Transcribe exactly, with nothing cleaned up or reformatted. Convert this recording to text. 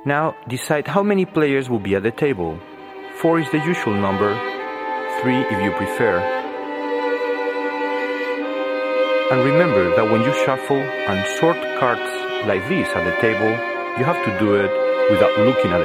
Now decide how many players will be at the table. Four is the usual number, three if you prefer. And remember that when you shuffle and sort cards like this at the table, you have to do it without looking at